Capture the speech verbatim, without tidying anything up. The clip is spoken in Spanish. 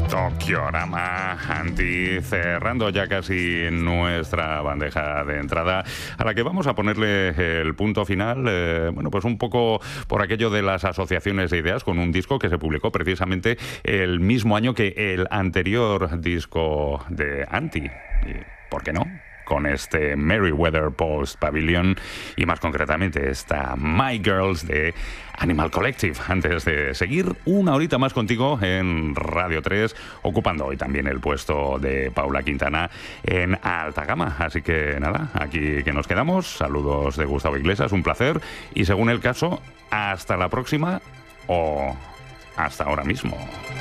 Tokiorama Anti, cerrando ya casi nuestra bandeja de entrada, a la que vamos a ponerle el punto final, eh, bueno, pues un poco por aquello de las asociaciones de ideas, con un disco que se publicó precisamente el mismo año que el anterior disco de Anti. ¿Y por qué no? Con este Merryweather Post Pavilion y más concretamente esta My Girls de Animal Collective. Antes de seguir una horita más contigo en Radio tres, ocupando hoy también el puesto de Paula Quintana en Alta Gama. Así que nada, aquí que nos quedamos. Saludos de Gustavo Iglesias, un placer. Y según el caso, hasta la próxima o hasta ahora mismo.